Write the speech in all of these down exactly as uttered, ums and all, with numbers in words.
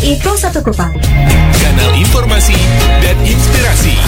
I Pro satu Kupang, kanal informasi dan inspirasi.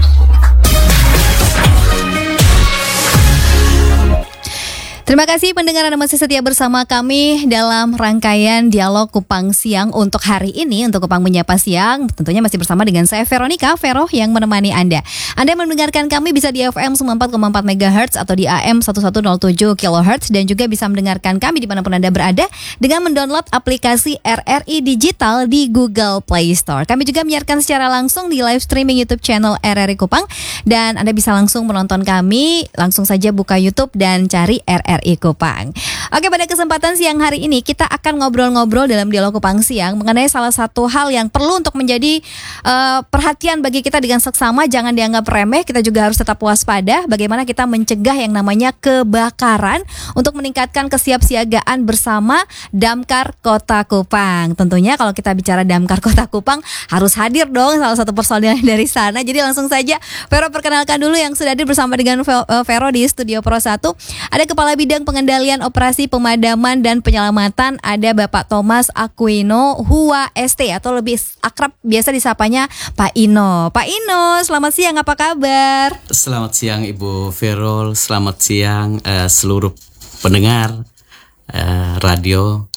Terima kasih pendengar Anda masih setia bersama kami dalam rangkaian Dialog Kupang Siang untuk hari ini. Untuk Kupang Menyapa Siang tentunya masih bersama dengan saya Veronica, Vero yang menemani Anda. Anda mendengarkan kami bisa di F M sembilan puluh empat koma empat megahertz atau di A M seribu seratus tujuh kilohertz, dan juga bisa mendengarkan kami dimanapun Anda berada dengan mendownload aplikasi R R I Digital di Google Play Store. Kami juga menyiarkan secara langsung di live streaming YouTube channel R R I Kupang, dan Anda bisa langsung menonton kami. Langsung saja buka YouTube dan cari R R I Kupang. Oke, pada kesempatan siang hari ini kita akan ngobrol-ngobrol dalam Dialog Kupang Siang mengenai salah satu hal yang perlu untuk menjadi uh, perhatian bagi kita dengan seksama. Jangan dianggap remeh, kita juga harus tetap waspada. Bagaimana kita mencegah yang namanya kebakaran untuk meningkatkan kesiapsiagaan bersama Damkar Kota Kupang. Tentunya kalau kita bicara Damkar Kota Kupang harus hadir dong salah satu personil dari sana. Jadi langsung saja Vero perkenalkan dulu yang sudah hadir bersama dengan Vero di Studio Pro satu. Ada Kepala Bidang Pengendalian Operasi Pemadaman dan Penyelamatan, ada Bapak Thomas Aquino Hua S T atau lebih akrab biasa disapanya Pak Ino. Pak Ino, selamat siang, apa kabar? Selamat siang Ibu Verol, selamat siang uh, seluruh pendengar uh, radio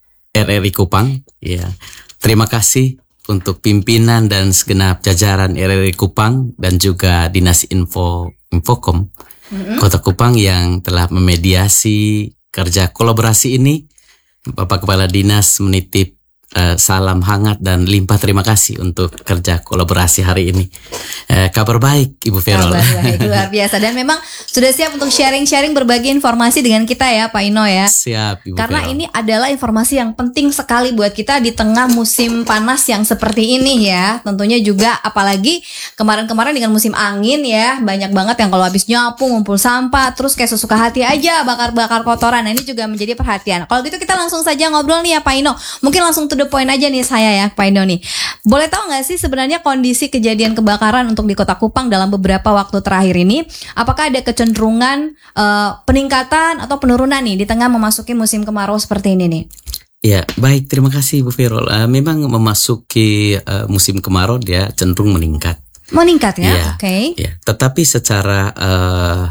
R R I Kupang. Ya, terima kasih untuk pimpinan dan segenap jajaran R R I Kupang dan juga Dinas Info Infokom mm-hmm. Kota Kupang yang telah memediasi kerja kolaborasi ini. Bapak Kepala Dinas menitip uh, salam hangat dan limpah terima kasih untuk kerja kolaborasi hari ini. Uh, kabar baik Ibu Verol. Kabar baik, luar biasa. Dan memang sudah siap untuk sharing-sharing berbagi informasi dengan kita ya Pak Ino ya. Siap Ibu Karena Verol. ini adalah informasi yang penting sekali buat kita di tengah musim panas yang seperti ini ya. Tentunya juga apalagi kemarin-kemarin dengan musim angin ya, banyak banget yang kalau habis nyapu ngumpul sampah terus kayak sesuka hati aja bakar-bakar kotoran. Nah, ini juga menjadi perhatian. Kalau gitu kita langsung saja ngobrol nih ya Pak Ino. Mungkin langsung to the point aja nih saya ya Pak Ino nih. Boleh tahu nggak sih sebenarnya kondisi kejadian kebakaran untuk di Kota Kupang dalam beberapa waktu terakhir ini? Apakah ada kecenderungan uh, peningkatan atau penurunan nih di tengah memasuki musim kemarau seperti ini nih? Ya, baik, terima kasih Bu Verol. Uh, memang memasuki uh, musim kemarau dia cenderung meningkat. Meningkat ya, ya oke. Okay. Ya, tetapi secara uh,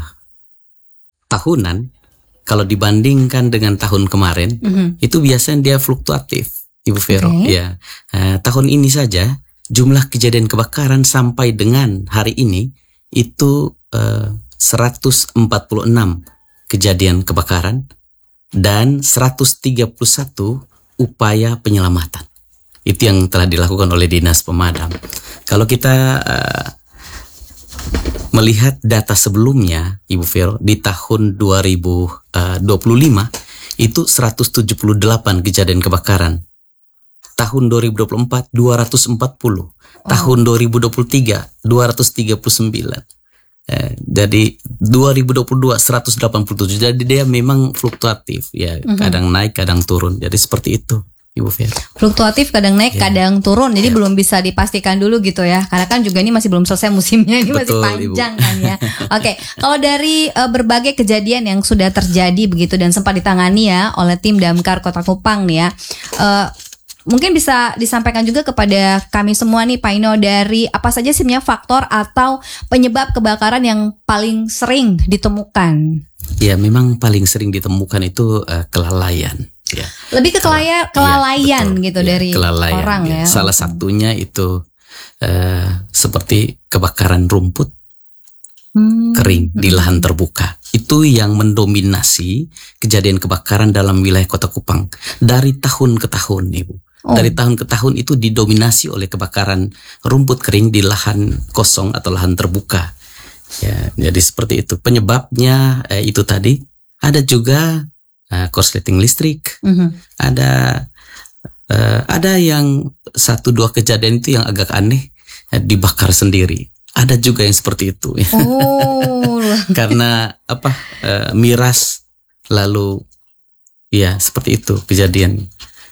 tahunan, kalau dibandingkan dengan tahun kemarin, mm-hmm. itu biasanya dia fluktuatif, Ibu Vero. Okay. Ya, uh, tahun ini saja jumlah kejadian kebakaran sampai dengan hari ini itu uh, seratus empat puluh enam kejadian kebakaran dan seratus tiga puluh satu upaya penyelamatan. Itu yang telah dilakukan oleh Dinas Pemadam. Kalau kita uh, melihat data sebelumnya, Ibu Vero, di tahun dua ribu dua puluh lima itu seratus tujuh puluh delapan kejadian kebakaran. Tahun dua ribu dua puluh empat dua ratus empat puluh. Oh. Tahun dua ribu dua puluh tiga dua ratus tiga puluh sembilan. Eh, jadi dua ribu dua puluh dua seratus delapan puluh tujuh. Jadi dia memang fluktuatif ya, mm-hmm. kadang naik kadang turun. Jadi seperti itu Ibu Vera. Fluktuatif, kadang naik, yeah. kadang turun. Jadi yeah. belum bisa dipastikan dulu gitu ya. Karena kan juga ini masih belum selesai musimnya, ini Betul, masih panjang Ibu. Kan ya. Oke, okay. Kalau dari uh, berbagai kejadian yang sudah terjadi begitu dan sempat ditangani ya oleh tim Damkar Kota Kupang nih ya. Uh, Mungkin bisa disampaikan juga kepada kami semua nih Pak Ino, dari apa saja sebenarnya faktor atau penyebab kebakaran yang paling sering ditemukan? Ya, memang paling sering ditemukan itu uh, kelalaian. Ya. Lebih ke kelaya, kelalaian ya, gitu ya, dari kelalaian, orang ya. ya. Salah satunya itu uh, seperti kebakaran rumput hmm. kering di lahan terbuka. Itu yang mendominasi kejadian kebakaran dalam wilayah Kota Kupang dari tahun ke tahun, Ibu. Oh. Dari tahun ke tahun itu didominasi oleh kebakaran rumput kering di lahan kosong atau lahan terbuka. Ya, jadi seperti itu. Penyebabnya eh, itu tadi. Ada juga eh, korsleting listrik. Mm-hmm. Ada eh, ada yang satu dua kejadian itu yang agak aneh, eh, dibakar sendiri. Ada juga yang seperti itu. Oh. Karena apa? Eh, miras lalu ya seperti itu kejadian.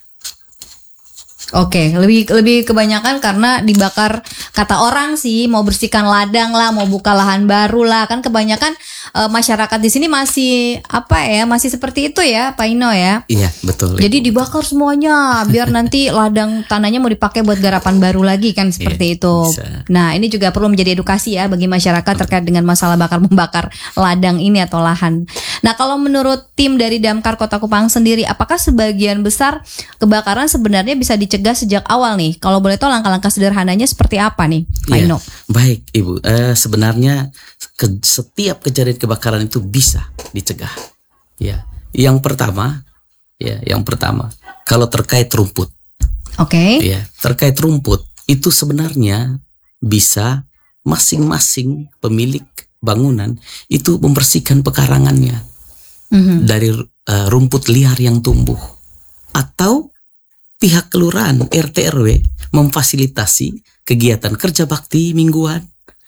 Oke, lebih lebih kebanyakan karena dibakar, kata orang sih mau bersihkan ladang lah, mau buka lahan baru lah, kan kebanyakan uh, masyarakat di sini masih apa ya, masih seperti itu ya, Pak Ino ya. Iya, betul. Jadi dibakar semuanya biar nanti ladang tanahnya mau dipakai buat garapan baru lagi kan, seperti Iya, itu. bisa. Nah, ini juga perlu menjadi edukasi ya bagi masyarakat terkait dengan masalah bakar membakar ladang ini atau lahan. Nah, kalau menurut tim dari Damkar Kota Kupang sendiri, apakah sebagian besar kebakaran sebenarnya bisa dicegah sejak awal nih? Kalau boleh tahu langkah-langkah sederhananya seperti apa nih, Pak Iya, Ino? baik Ibu. Eh, sebenarnya ke, setiap kejadian kebakaran itu bisa dicegah. Ya, yang pertama, ya, yang pertama, kalau terkait rumput, Oke. ya, terkait rumput itu sebenarnya bisa masing-masing pemilik bangunan itu membersihkan pekarangannya Mhm. dari eh, rumput liar yang tumbuh, atau pihak kelurahan R T R W memfasilitasi kegiatan kerja bakti mingguan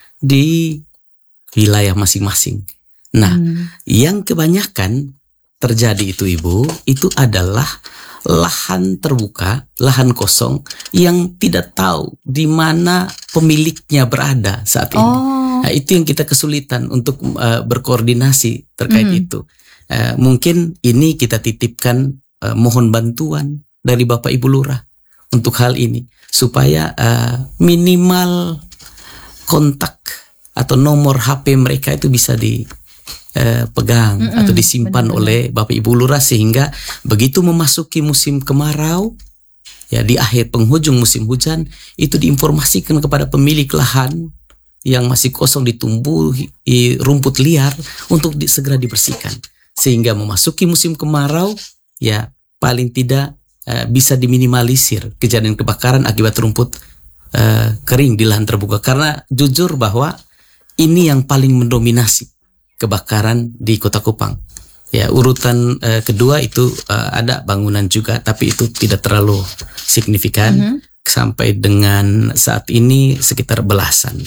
di wilayah masing-masing. Nah, Hmm. yang kebanyakan terjadi itu Ibu, itu adalah lahan terbuka, lahan kosong yang tidak tahu di mana pemiliknya berada saat ini. Oh. Nah, itu yang kita kesulitan untuk uh, berkoordinasi terkait Mhm. itu. Uh, mungkin ini kita titipkan uh, mohon bantuan dari Bapak Ibu Lurah untuk hal ini supaya uh, minimal kontak atau nomor H P mereka itu bisa dipegang Mm-mm, atau disimpan benar-benar. oleh Bapak Ibu Lurah, sehingga begitu memasuki musim kemarau, ya di akhir penghujung musim hujan, itu diinformasikan kepada pemilik lahan yang masih kosong ditumbuhi rumput liar untuk di, segera dibersihkan, sehingga memasuki musim kemarau ya paling tidak uh, bisa diminimalisir kejadian kebakaran akibat rumput uh, kering di lahan terbuka. Karena jujur bahwa ini yang paling mendominasi kebakaran di Kota Kupang. Ya, urutan uh, kedua itu uh, ada bangunan juga, tapi itu tidak terlalu signifikan. Mhm. Sampai dengan saat ini sekitar belasan.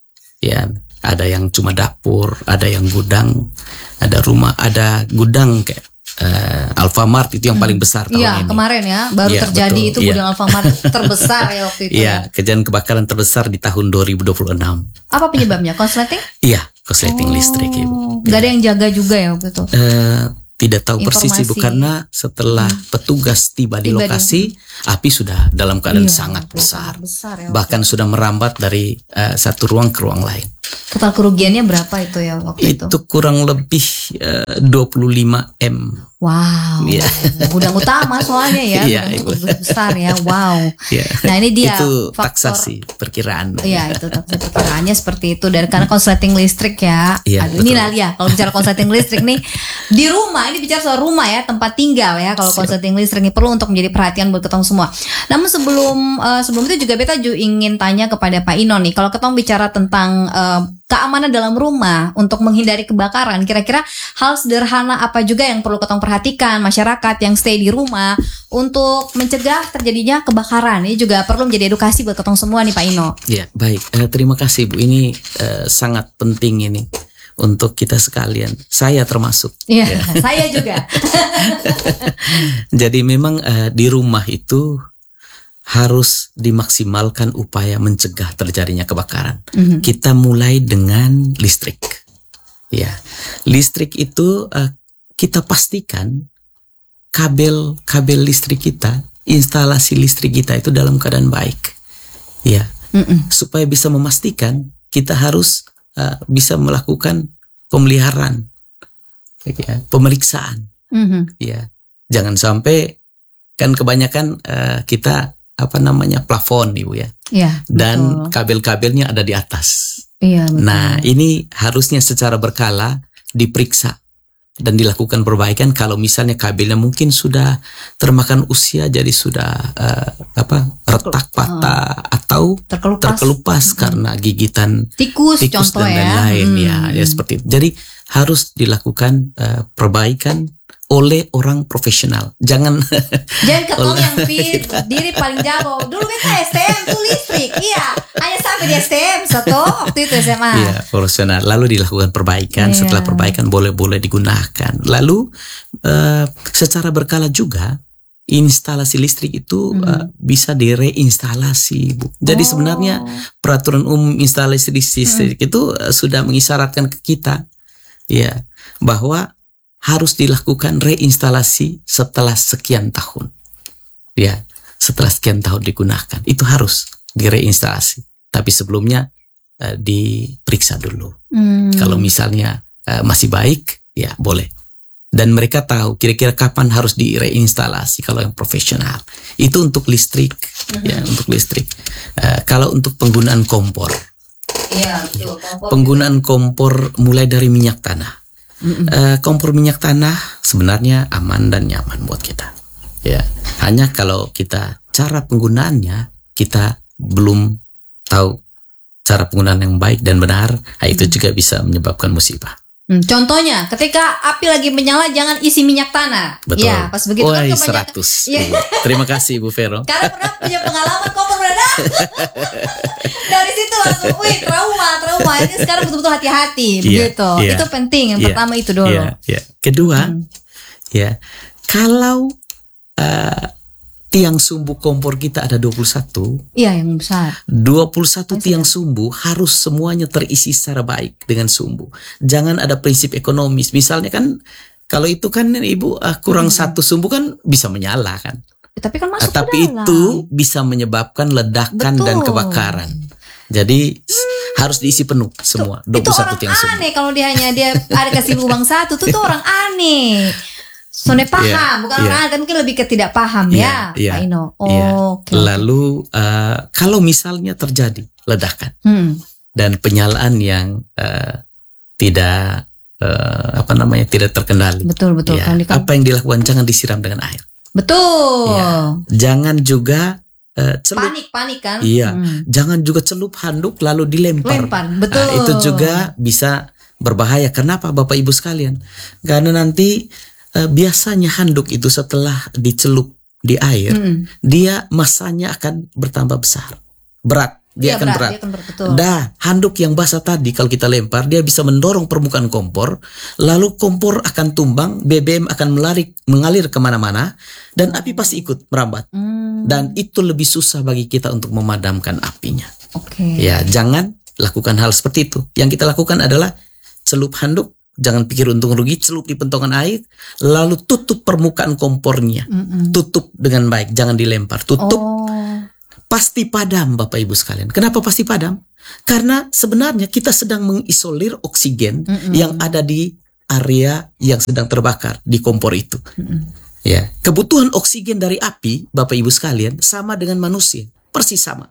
Ya, ada yang cuma dapur, ada yang gudang, ada rumah, ada gudang kayak uh, Alfamart itu yang paling besar tahun Iya, ini. kemarin ya baru Iya, terjadi betul, itu iya. gudang Alfamart terbesar ya waktu itu. Iya, Ya. kejadian kebakaran terbesar di tahun dua ribu dua puluh enam. Apa penyebabnya? Konsleting? Iya, korsleting listrik Ibu. Gak ada yang jaga juga ya waktu itu. Eh, tidak tahu persis Ibu, Informasi. karena setelah petugas tiba di Tiba di- lokasi, api sudah dalam keadaan Iya, sangat betul, besar. sangat besar ya. Bahkan sudah merambat dari eh, satu ruang ke ruang lain. Total kerugiannya berapa itu ya waktu itu? Itu kurang lebih eh, dua puluh lima M. Wow. Iya. Gudang utama soalnya ya. Iya, Gudang Ibu. besar ya. Wow. Ya. Nah, ini dia Itu faktor- taksasi perkiraan. Iya, itu taksasi perkiraannya seperti itu. Dan karena konsleting listrik ya. Iya, Aduh, ini betul. Nalia, kalau bicara konsleting listrik nih di rumah, ini bicara soal rumah ya, tempat tinggal ya. Kalau konsleting listrik ini perlu untuk menjadi perhatian buat ketong semua. Namun sebelum eh, sebelum itu juga beta juga ingin tanya kepada Pak Ino nih, kalau ketong bicara tentang eh, keamanan dalam rumah untuk menghindari kebakaran, kira-kira hal sederhana apa juga yang perlu ketong perhatikan masyarakat yang stay di rumah untuk mencegah terjadinya kebakaran? Ini juga perlu menjadi edukasi buat ketong semua nih Pak Ino. Ya, baik. Eh, terima kasih Bu. Ini eh, sangat penting ini untuk kita sekalian. Saya termasuk. Iya, saya juga. Jadi memang eh, di rumah itu harus dimaksimalkan upaya mencegah terjadinya kebakaran. Mhm. Kita mulai dengan listrik. Ya, listrik itu eh, kita pastikan kabel kabel listrik kita, instalasi listrik kita itu dalam keadaan baik. Ya, Mm-mm. supaya bisa memastikan kita harus uh, bisa melakukan pemeliharaan, ya, pemeriksaan, Mhm. ya. Jangan sampai kan kebanyakan uh, kita apa namanya plafon Ibu ya, Iya, dan betul. kabel-kabelnya ada di atas. Iya, betul. Nah, ini harusnya secara berkala diperiksa dan dilakukan perbaikan kalau misalnya kabelnya mungkin sudah termakan usia, jadi sudah uh, apa retak patah atau terkelupas, terkelupas karena gigitan tikus, tikus contoh dan ya. lain-lain Hmm. ya, ya seperti itu. Jadi harus dilakukan uh, perbaikan oleh orang profesional. Jangan Jangan ketong oleh- yang fit diri paling jago. Dulu beta S T M tuh listrik. Iya, hanya sampai di S T M satu waktu itu S M A. Iya, profesional. Lalu dilakukan perbaikan. Iya. Setelah perbaikan boleh-boleh digunakan. Lalu eh, secara berkala juga instalasi listrik itu Hmm. eh, bisa direinstalasi, Bu. Jadi Oh. sebenarnya peraturan umum instalasi listrik itu eh, sudah mengisyaratkan ke kita ya, bahwa harus dilakukan reinstalasi setelah sekian tahun. Ya, setelah sekian tahun digunakan, itu harus direinstalasi. Tapi sebelumnya uh, diperiksa dulu. Hmm. Kalau misalnya uh, masih baik, ya boleh. Dan mereka tahu kira-kira kapan harus direinstalasi kalau yang profesional. Itu untuk listrik, mm-hmm. ya untuk listrik. Uh, kalau untuk penggunaan kompor, ya, betul, kompor penggunaan kompor mulai dari minyak tanah. Mm-hmm. Uh, kompor minyak tanah sebenarnya aman dan nyaman buat kita. Ya, hanya kalau kita cara penggunaannya kita belum tahu cara penggunaan yang baik dan benar, nah itu juga bisa menyebabkan musibah. Hmm, contohnya, ketika api lagi menyala, jangan isi minyak tanah. Betul. Ya, pas begitu Woy, kan seratus. Ya. Terima kasih Bu Vero. Karena pernah punya pengalaman kompor meledak. Dari situ langsung, wih trauma, trauma. Ini sekarang betul-betul hati-hati, yeah, begitu. Yeah, itu penting. Yang yeah, pertama itu dulu. Yeah, yeah. Kedua, hmm. ya kalau uh, tiang sumbu kompor kita ada dua puluh satu. Iya, yang besar. dua puluh satu tiang sumbu harus semuanya terisi secara baik dengan sumbu. Jangan ada prinsip ekonomis. Misalnya kan kalau itu kan Ibu uh, kurang hmm. satu sumbu kan bisa menyala kan. Tapi kan masuk uh, Tapi ke dalam. itu bisa menyebabkan ledakan Betul. dan kebakaran. Jadi hmm. harus diisi penuh semua. Tuh, dua puluh satu itu tiang orang sumbu. aneh kalau dia hanya dia ada kasih uang satu tuh tuh orang aneh. Soalnya paham, yeah, bukan yeah. orang kan mungkin lebih ke tidak paham yeah, ya, yeah, Pak Ino. Oh, yeah. okay. Lalu uh, kalau misalnya terjadi ledakan hmm. dan penyalaan yang uh, tidak uh, apa namanya tidak terkendali, betul betul. Ya, kan apa yang dilakukan jangan disiram dengan air. Betul. Ya, jangan juga uh, celup. Panik panik kan? Iya, hmm. jangan juga celup handuk lalu dilempar. Lempar, betul. Nah, itu juga bisa berbahaya. Kenapa Bapak Ibu sekalian? Karena nanti Uh, biasanya handuk itu setelah dicelup di air, mm. dia masanya akan bertambah besar, berat, dia, ya, akan berat, berat. Dia akan berat Dah, handuk yang basah tadi kalau kita lempar, dia bisa mendorong permukaan kompor, lalu kompor akan tumbang, B B M akan melarik, mengalir kemana-mana, dan api pasti ikut merambat. Mm. Dan itu lebih susah bagi kita untuk memadamkan apinya. Okay. Ya, jangan lakukan hal seperti itu. Yang kita lakukan adalah celup handuk. Jangan pikir untung rugi, celup di pentongan air, lalu tutup permukaan kompornya, Mm-mm. tutup dengan baik, jangan dilempar, tutup, oh. pasti padam Bapak Ibu sekalian. Kenapa pasti padam? Karena sebenarnya kita sedang mengisolir oksigen Mm-mm. yang ada di area yang sedang terbakar di kompor itu. Mm-mm. Ya, kebutuhan oksigen dari api Bapak Ibu sekalian sama dengan manusia, persis sama,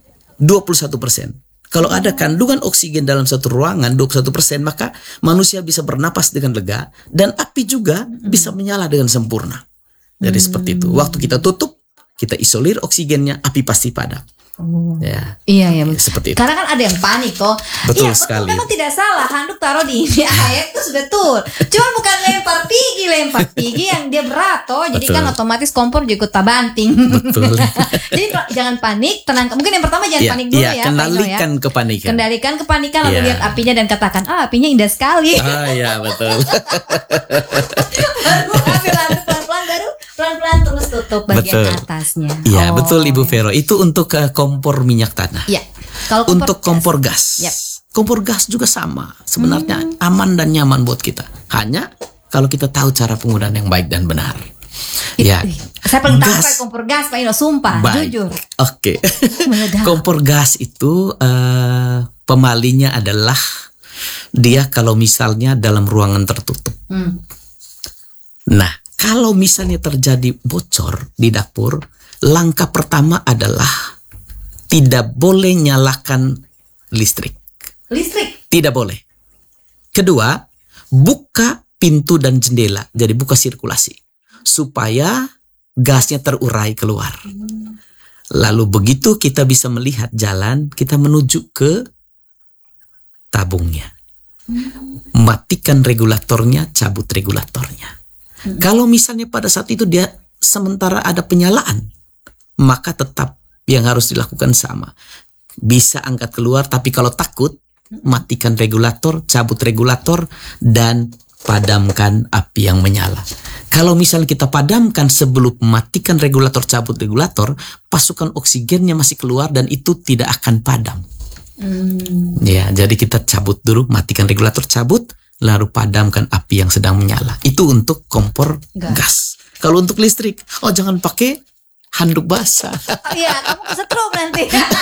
dua puluh satu persen. Kalau ada kandungan oksigen dalam satu ruangan dua puluh satu persen, maka manusia bisa bernapas dengan lega dan api juga hmm. bisa menyala dengan sempurna. Jadi hmm. seperti itu. Waktu kita tutup, kita isolir oksigennya, api pasti padam. Oh. Ya. Iya, iya. Ya, seperti itu. Karena kan ada yang panik toh. Betul ya, sekali. Betul, memang tidak salah. Handuk taruh di air itu betul. Cuma bukan lempar pigi, lempar pigi yang dia berat toh. Jadi betul. Kan otomatis kompor juga ikut tabanting. Betul. Jadi jangan panik, tenang. Mungkin yang pertama jangan ya, panik dulu ya. ya. Kendalikan ya. kepanikan. Kendalikan kepanikan lalu ya. lihat apinya dan katakan, ah apinya indah sekali. Ah ya betul. Baru ambil handuk pelan-pelan, baru pelan-pelan terus tutup bagian betul. Atasnya. Iya oh. betul Ibu Vero. Itu untuk uh, kompor minyak tanah. Iya. Kalau kompor untuk kompor gas, gas. Yep. kompor gas juga sama. Sebenarnya hmm. aman dan nyaman buat kita. Hanya kalau kita tahu cara penggunaan yang baik dan benar. It, ya. Saya paling tahu pakai kompor gas, Pak Ino, sumpah, baik. jujur. Oke. Okay. Kompor gas itu uh, pemalinya adalah dia kalau misalnya dalam ruangan tertutup. Hmm. Nah, kalau misalnya terjadi bocor di dapur, langkah pertama adalah tidak boleh nyalakan listrik. Listrik? Tidak boleh. Kedua, buka pintu dan jendela. Jadi buka sirkulasi. Supaya gasnya terurai keluar. Hmm. Lalu begitu kita bisa melihat jalan, kita menuju ke tabungnya. Hmm. Matikan regulatornya, cabut regulatornya. Hmm. Kalau misalnya pada saat itu dia sementara ada penyalaan, maka tetap yang harus dilakukan sama. Bisa angkat keluar, tapi kalau takut, matikan regulator, cabut regulator, dan padamkan api yang menyala. Kalau misalnya kita padamkan sebelum mematikan regulator, cabut regulator, pasukan oksigennya masih keluar dan itu tidak akan padam. Hmm. Ya, jadi kita cabut dulu, matikan regulator, cabut, lalu padamkan api yang sedang menyala. Itu untuk kompor Gas. gas. Kalau untuk listrik, oh jangan pakai handuk basah. Iya, kamu kesetrum nanti.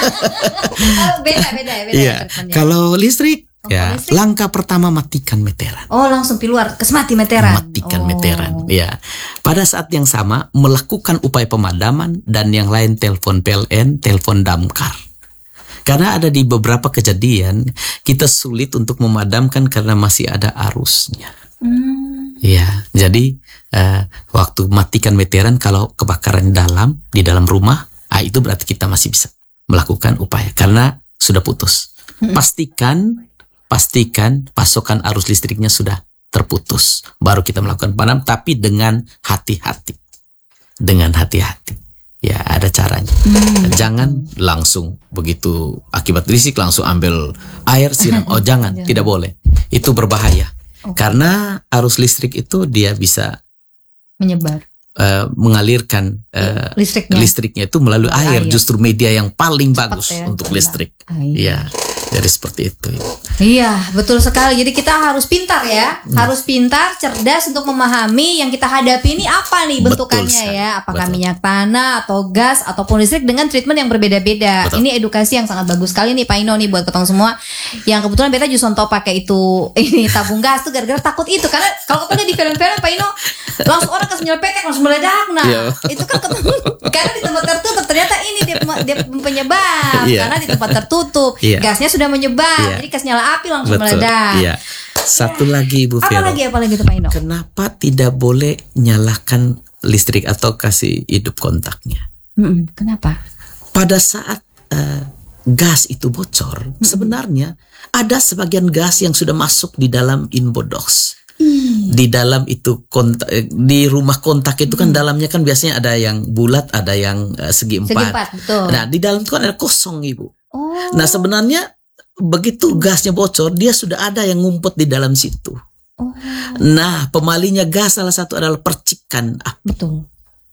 beda, beda, beda. Iya. treatmentnya. Kalau listrik, Kompor ya listrik? langkah pertama matikan meteran. Oh, langsung keluar, kesmati meteran. Matikan oh. meteran. Ya. Pada saat yang sama melakukan upaya pemadaman dan yang lain telepon P L N, telepon damkar. Karena ada di beberapa kejadian kita sulit untuk memadamkan karena masih ada arusnya. Hmm. Ya, jadi uh, waktu matikan meteran kalau kebakaran dalam di dalam rumah, ah, itu berarti kita masih bisa melakukan upaya karena sudah putus. Hmm. Pastikan pastikan pasokan arus listriknya sudah terputus, baru kita melakukan padam, tapi dengan hati-hati, dengan hati-hati. Ya, ada caranya. Hmm. Jangan langsung begitu akibat listrik langsung ambil air siram. Oh jangan, tidak boleh. Itu berbahaya. Oh. Karena arus listrik itu dia bisa Menyebar. uh, mengalirkan uh, listriknya. listriknya itu melalui air. Air. Justru media yang paling Cepat bagus ya, untuk cepat. listrik. Air. Ya, jadi seperti itu. Iya, betul sekali. Jadi kita harus pintar ya, hmm. harus pintar, cerdas untuk memahami yang kita hadapi ini apa nih bentukannya sekali. ya. Apakah Betul. minyak tanah atau gas ataupun listrik dengan treatment yang berbeda-beda. Betul. Ini edukasi yang sangat bagus sekali nih Pak Ino nih buat ketong semua. Yang kebetulan beta Jusonto pakai itu ini tabung gas tuh gara-gara takut itu karena kalau ketemu di film-film Pak Ino langsung orang kasih nyelepetek langsung meledak. Nah, Iya. itu kan ketemu karena di tempat tertutup ternyata ini dia, dia penyebab Iya. karena di tempat tertutup Iya. gasnya sudah menyebar. Iya. Jadi kasih nyala api langsung Betul. meledak. Iya. Satu lagi Ibu Apa Vero. lagi apa lagi tuh Pak Ino? Kenapa tidak boleh nyalakan listrik atau kasih hidup kontaknya? Mm-mm, kenapa? Pada saat uh, gas itu bocor, hmm. sebenarnya ada sebagian gas yang sudah masuk di dalam inbox. Hmm. Di dalam itu kontak, di rumah kontak itu kan hmm. dalamnya kan biasanya ada yang bulat, ada yang uh, segi empat. Segi empat, betul. Nah, di dalam itu kan ada kosong, Ibu. Oh. Nah, sebenarnya begitu gasnya bocor, dia sudah ada yang ngumpet di dalam situ. Oh. Nah, pemalinya gas salah satu adalah percikan api. Betul.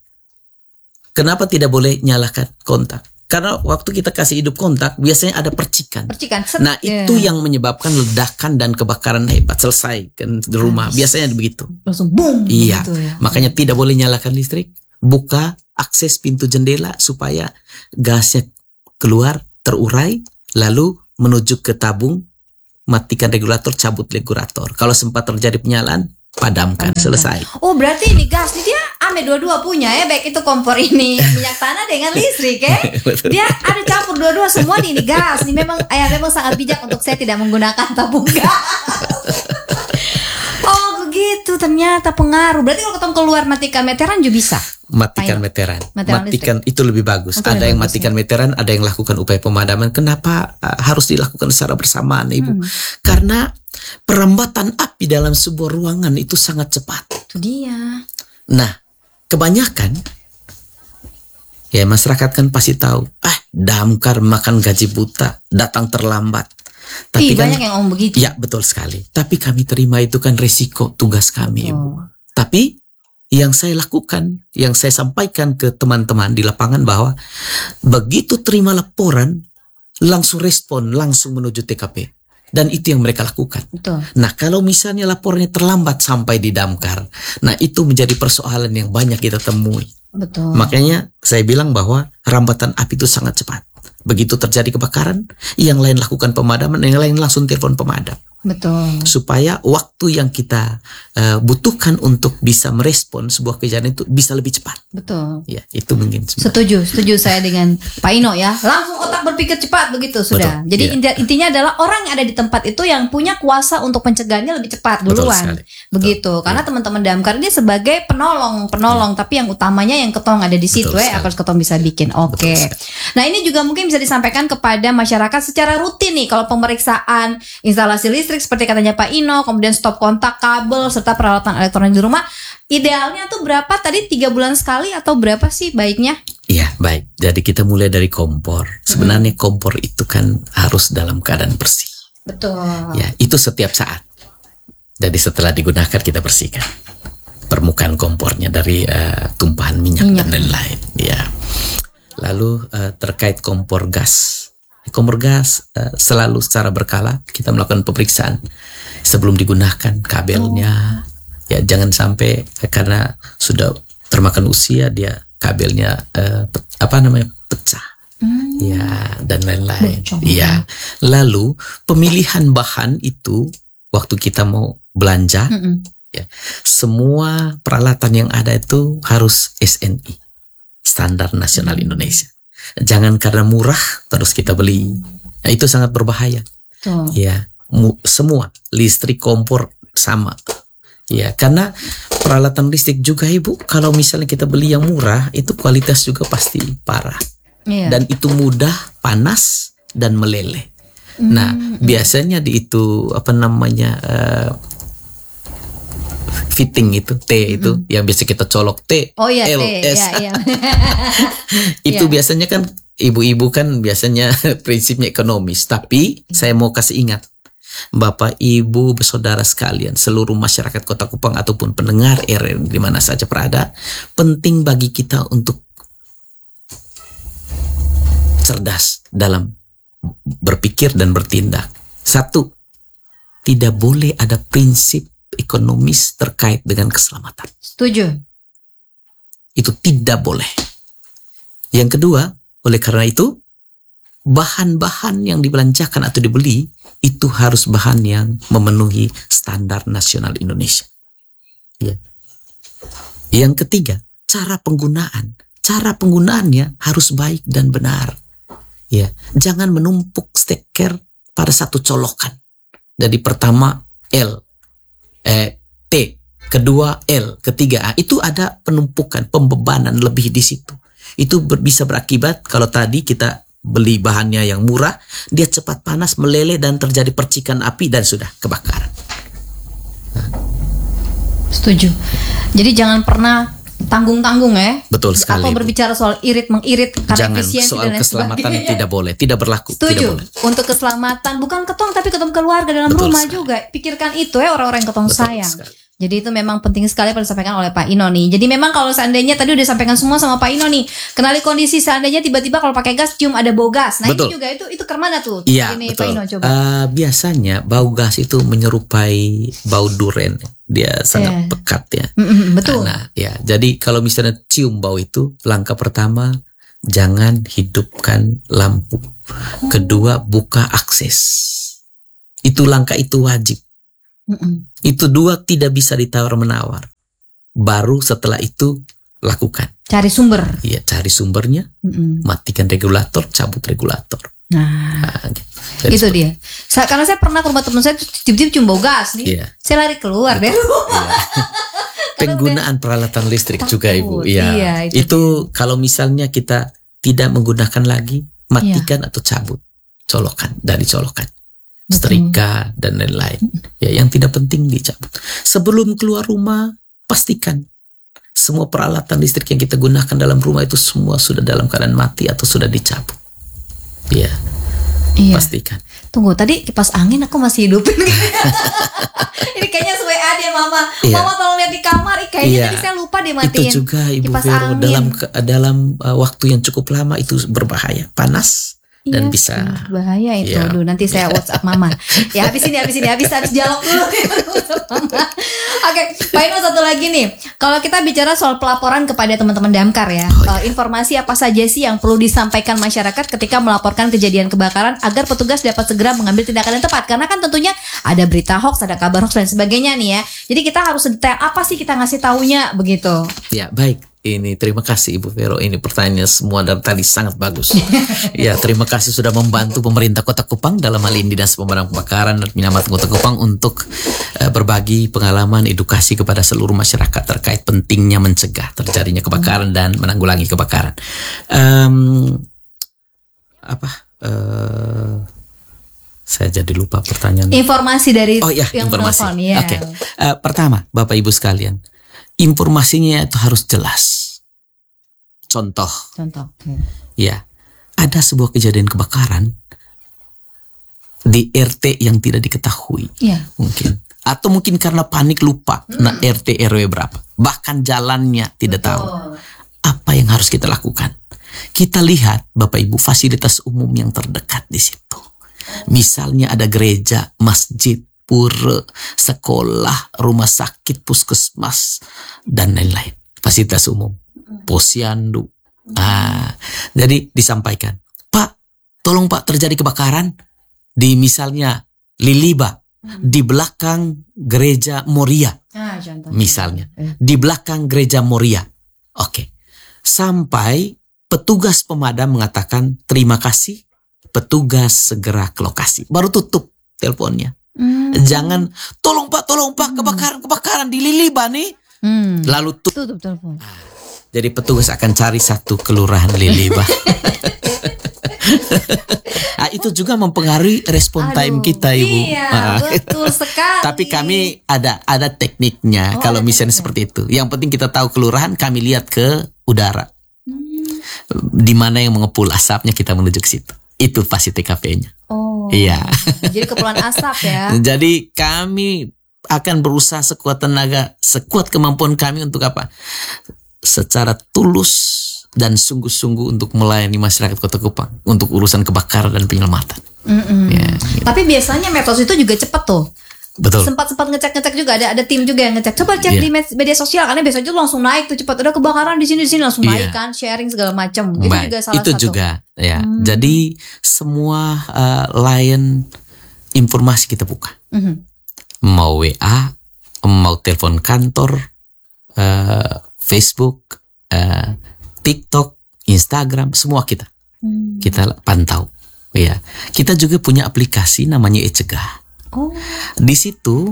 Kenapa tidak boleh nyalakan kontak? Karena waktu kita kasih hidup kontak biasanya ada percikan. Percikan. Set. Nah, Yeah. itu yang menyebabkan ledakan dan kebakaran hebat. Selesai kan di rumah. Habis. Biasanya begitu. Langsung boom. Iya. Gitu ya. Makanya tidak boleh nyalakan listrik. Buka akses pintu jendela supaya gasnya keluar, terurai, lalu menuju ke tabung, matikan regulator, cabut regulator. Kalau sempat terjadi penyalaan, padamkan. Padamkan. Selesai. Oh, berarti ini gas nih dia ame dua-dua punya ya, baik itu kompor ini minyak tanah dengan listrik ya. Dia ada campur dua-dua semua nih, ini gas. Ini memang ayah memang sangat bijak untuk saya tidak menggunakan tabung gas. Oh, begitu ternyata pengaruh. Berarti kalau ketemu keluar matikan meteran juga bisa. Matikan Ayo. meteran. Meteran Matikan itu lebih bagus. Itu ada lebih yang bagus, matikan meteran, ada yang lakukan upaya pemadaman. Kenapa uh, harus dilakukan secara bersamaan, Ibu? Hmm. Karena perambatan api dalam sebuah ruangan itu sangat cepat. Itu dia. Nah, kebanyakan ya masyarakat kan pasti tahu, ah damkar makan gaji buta, datang terlambat. Tapi Ih, kan, banyak yang ngomong begitu. ya betul sekali. Tapi kami terima itu kan resiko tugas kami, Ibu. Oh. Tapi yang saya lakukan, yang saya sampaikan ke teman-teman di lapangan bahwa begitu terima laporan, langsung respon, langsung menuju T K P. Dan itu yang mereka lakukan. Betul. Nah, kalau misalnya laporannya terlambat sampai di damkar, nah itu menjadi persoalan yang banyak kita temui. Betul. Makanya saya bilang bahwa rambatan api itu sangat cepat. Begitu terjadi kebakaran, yang lain lakukan pemadaman, yang lain langsung telepon pemadam. Betul. Supaya waktu yang kita uh, butuhkan untuk bisa merespon sebuah kejadian itu bisa lebih cepat. Betul. Ya, itu mungkin. sebenarnya. Setuju, setuju saya dengan Pak Ino ya. Langsung otak berpikir cepat begitu sudah. Betul, Jadi iya. inti- intinya adalah orang yang ada di tempat itu yang punya kuasa untuk mencegahnya lebih cepat Betul duluan. sekali. Begitu. Betul, Karena iya. teman-teman damkar ini sebagai penolong, penolong, tapi yang utamanya yang ketong ada di situ Betul ya, sekali. harus ketong bisa bikin. Oke. Betul sekali. Nah, ini juga mungkin bisa disampaikan kepada masyarakat secara rutin nih kalau pemeriksaan instalasi listrik seperti katanya Pak Ino, kemudian stop kontak, kabel serta peralatan elektronik di rumah. Idealnya tuh berapa tadi tiga bulan sekali atau berapa sih baiknya? Iya, baik. Jadi kita mulai dari kompor. Sebenarnya kompor itu kan harus dalam keadaan bersih. Betul. Ya, itu setiap saat. Jadi setelah digunakan kita bersihkan permukaan kompornya dari uh, tumpahan minyak, Minyak. dan lain-lain. Ya. Lalu uh, terkait kompor gas, Kompor gas uh, selalu secara berkala kita melakukan pemeriksaan sebelum digunakan kabelnya. Oh. Ya jangan sampai karena sudah termakan usia dia kabelnya uh, pe- apa namanya pecah. Hmm. Ya dan lain-lain. Iya. Lalu pemilihan bahan itu waktu kita mau belanja, mm-mm. ya, semua peralatan yang ada itu harus S N I, Standar Nasional Indonesia. Jangan karena murah terus kita beli, nah, itu sangat berbahaya. Oh. Ya, mu, semua listrik, kompor sama. Ya, karena peralatan listrik juga Ibu, kalau misalnya kita beli yang murah, itu kualitas juga pasti parah. Yeah. Dan itu mudah panas dan meleleh. Mm. Nah, biasanya di itu apa namanya? Uh, fitting itu T itu mm-hmm. yang biasa kita colok T oh, iya, L T, S iya, iya. itu yeah. biasanya kan ibu-ibu kan biasanya prinsipnya ekonomis, tapi mm-hmm. saya mau kasih ingat Bapak Ibu bersaudara sekalian seluruh masyarakat Kota Kupang ataupun pendengar R R di mana saja berada, penting bagi kita untuk cerdas dalam berpikir dan bertindak. Satu, tidak boleh ada prinsip ekonomis terkait dengan keselamatan. Setuju. Itu tidak boleh. Yang kedua, oleh karena itu, bahan-bahan yang dibelanjakan atau dibeli, itu harus bahan yang memenuhi standar nasional Indonesia. Ya. Yang ketiga, cara penggunaan. Cara penggunaannya harus baik dan benar. Ya. Jangan menumpuk steker pada satu colokan. Jadi pertama L. Eh, T, kedua L, ketiga A, itu ada penumpukan, pembebanan lebih di situ. Itu ber, bisa berakibat kalau tadi kita beli bahannya yang murah, dia cepat panas, meleleh dan terjadi percikan api dan sudah kebakaran. Nah. Setuju. Jadi jangan pernah tanggung-tanggung ya. Betul sekali. Atau berbicara soal irit mengirit karena jangan, efisiensi soal dan keselamatan sebagainya. Tidak boleh, tidak berlaku. Setuju. Tidak boleh. Untuk keselamatan bukan ketong tapi ketong keluarga dalam Betul rumah sekali. juga. Pikirkan itu ya orang-orang yang ketong Betul sayang. sekali. Jadi itu memang penting sekali pada disampaikan oleh Pak Ino nih. Jadi memang kalau seandainya tadi udah disampaikan semua sama PakIno nih, kenali kondisi seandainya tiba-tiba kalau pakai gas cium ada bau gas. Nah betul. Itu juga itu itu kemana tuh? Iya ini, betul. Pak Ino, coba. Uh, biasanya bau gas itu menyerupai bau duren. Dia sangat yeah. pekat ya. Mm-hmm, betul. Nah, ya. Jadi kalau misalnya cium bau itu, langkah pertama jangan hidupkan lampu. Oh. Kedua buka akses. Itu langkah itu wajib. Mm-mm. Itu dua tidak bisa ditawar-menawar. Baru setelah itu lakukan. Cari sumber. Iya, cari sumbernya. Mm-mm. Matikan regulator, cabut regulator. Nah, nah gitu. Jadi itu dia. Sa- karena saya pernah ke rumah teman saya tiba-tiba cium bau gas nih. Iya. Saya lari keluar deh. Iya. Penggunaan peralatan listrik takut, juga Ibu. Iya. Iya itu, itu kalau misalnya kita tidak menggunakan lagi, matikan iya. atau cabut colokan dari colokan. Setrika dan lain-lain. Ya, yang tidak penting dicabut. Sebelum keluar rumah, pastikan semua peralatan listrik yang kita gunakan dalam rumah itu semua sudah dalam keadaan mati atau sudah dicabut. Ya, iya. Pastikan. Tunggu, tadi kipas angin aku masih hidupin. Ini kayaknya W A deh Mama. Iya. Mama tolong lihat di kamar. Kayaknya iya. tadi saya lupa deh matiin. Itu juga Ibu kipas Vero angin. dalam dalam uh, waktu yang cukup lama itu berbahaya, panas. Dan iya, bisa bahaya itu. Ya. Aduh, nanti saya WhatsApp Mama. Ya habis ini, habis ini, habis habis dialog dulu. Oke, Pak Ino satu lagi nih. Kalau kita bicara soal pelaporan kepada teman-teman Damkar ya, oh, iya. uh, informasi apa saja sih yang perlu disampaikan masyarakat ketika melaporkan kejadian kebakaran agar petugas dapat segera mengambil tindakan yang tepat? Karena kan tentunya ada berita hoax, ada kabar hoax dan sebagainya nih ya. Jadi kita harus detail apa sih kita ngasih taunya begitu. Ya, baik. Ini terima kasih Ibu Vero, ini pertanyaannya semua dari tadi sangat bagus. Ya, terima kasih sudah membantu pemerintah Kota Kupang dalam hal ini Dinas Pemadam Kebakaran dan Penyelamatan Kota Kupang untuk uh, berbagi pengalaman edukasi kepada seluruh masyarakat terkait pentingnya mencegah terjadinya kebakaran dan menanggulangi kebakaran. Um, apa? Uh, saya jadi lupa pertanyaan. Informasi dari oh ya informasi. Ya. Oke. Okay. Uh, pertama, Bapak Ibu sekalian. Informasinya itu harus jelas. Contoh. Contoh. Ya, ada sebuah kejadian kebakaran di R T yang tidak diketahui. Ya. Mungkin. Atau mungkin karena panik lupa. Hmm. Nah, R T R W berapa. Bahkan jalannya tidak Betul. tahu. Apa yang harus kita lakukan? kita lihat Bapak Ibu fasilitas umum yang terdekat di situ. Misalnya ada gereja, masjid, pura, sekolah, rumah sakit, puskesmas, dan lain-lain. Fasilitas umum, posyandu. Ah, jadi disampaikan, Pak, tolong Pak, terjadi kebakaran di misalnya Liliba, di belakang gereja Moria. Ah, contohnya. Misalnya, di belakang gereja Moria. Oke. Sampai petugas pemadam mengatakan terima kasih, petugas segera ke lokasi. Baru tutup teleponnya. Hmm. Jangan tolong Pak, tolong Pak, kebakaran, kebakaran di Liliba nih. Hmm. Lalu tutup. Tutup telepon. Jadi petugas akan cari satu kelurahan Liliba. Nah, itu juga mempengaruhi respon Aduh, time kita, Ibu. Iya, Ah. betul sekali. Tapi kami ada ada tekniknya. Oh, kalau ada misalnya tekniknya. seperti itu. Yang penting kita tahu kelurahan, kami lihat ke udara. Di mana yang mengepul asapnya, kita menuju ke situ. Itu pasti T K P-nya. Oh. Iya. Jadi keperluan asap ya. Jadi kami akan berusaha sekuat tenaga, sekuat kemampuan kami untuk apa? Secara tulus dan sungguh-sungguh untuk melayani masyarakat Kota Kupang untuk urusan kebakaran dan penyelamatan. Mm-mm. Ya, gitu. Tapi biasanya metode itu juga cepet tuh. Betul. Sempat-sempat ngecek-ngecek juga, ada ada tim juga yang ngecek. Coba cek Iya. di med- media sosial, karena biasanya tuh langsung naik tuh cepat. Udah kebakaran di sini di sini langsung Iya. naik kan, sharing segala macam. Itu Baik, juga salah itu satu. juga ya. Hmm. Jadi semua uh, layan informasi kita buka. Mhm. Mau W A, mau telepon kantor, uh, Facebook, uh, TikTok, Instagram, semua kita Hmm. kita pantau. Ya, kita juga punya aplikasi namanya E-Cegah. Oh. Di situ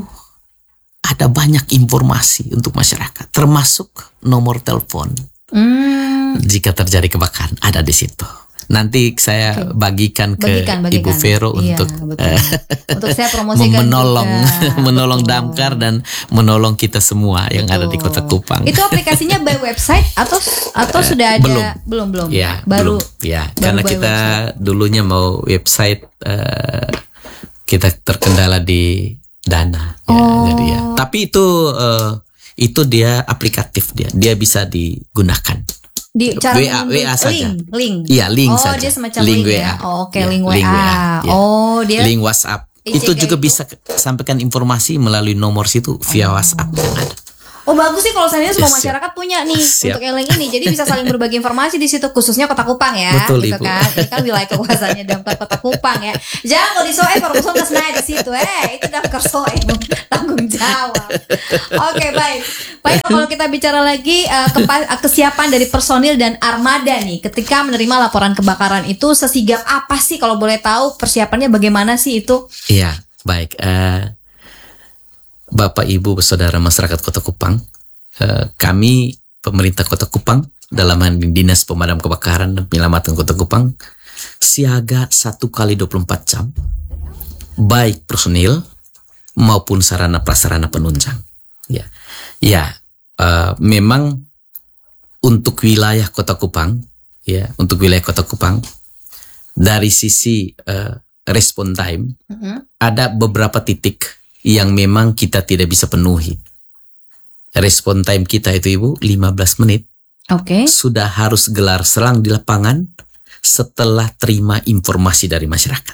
ada banyak informasi untuk masyarakat, termasuk nomor telepon. Hmm. Jika terjadi kebakaran, ada di situ. Nanti saya Oke. bagikan ke Bagikan, bagikan. Ibu Vero Iya, untuk betul. eh, Untuk saya promosikan menolong, juga. menolong Betul. damkar dan menolong kita semua yang ada di Betul. Kota Kupang. Itu aplikasinya by website atau atau sudah ada? belum. belum belum. Ya, Baru. belum. Ya, baru karena by kita dulunya mau website, eh, kita terkendala di dana. Ya, Oh. jadi ya. Tapi itu eh, itu dia aplikatif dia, dia bisa digunakan. Di cara W A, mengunduh W A saja. link, link. Iya, link oh, saja. dia semacam Link link, W A. ya. Oh, oke, Ya, link W A. link W A, ya. Oh, dia Link WhatsApp. E C G Itu juga itu? bisa sampaikan informasi melalui nomor situ via WhatsApp yang ada. Oh, bagus sih kalau saya semua Siap. masyarakat punya nih Siap. untuk yang link ini. Jadi bisa saling berbagi informasi di situ, khususnya Kota Kupang ya. Betul, gitu Ibu. kan. Ini kan wilayah kekuasaannya Damkar Kota Kupang ya. Jangan kalau di Soe baru usah naik di situ. Eh, itu Damkar Soe tanggung jawab. Oke, baik. Baik, kalau kita bicara lagi eh, kepa- kesiapan dari personil dan armada nih ketika menerima laporan kebakaran itu sesigap apa sih, kalau boleh tahu persiapannya bagaimana sih itu? Iya, baik. Eh, Bapak, Ibu, saudara masyarakat Kota Kupang, eh, kami pemerintah Kota Kupang dalam hal ini Dinas Pemadam Kebakaran dan Penyelamatan Kota Kupang siaga satu kali dua puluh empat jam, baik personil maupun sarana prasarana penunjang. Ya, ya, eh, memang untuk wilayah Kota Kupang, ya, untuk wilayah Kota Kupang dari sisi eh, respon time Mhm. ada beberapa titik yang memang kita tidak bisa penuhi. Respon time kita itu, Ibu, lima belas menit. Oke. Sudah harus gelar selang di lapangan setelah terima informasi dari masyarakat.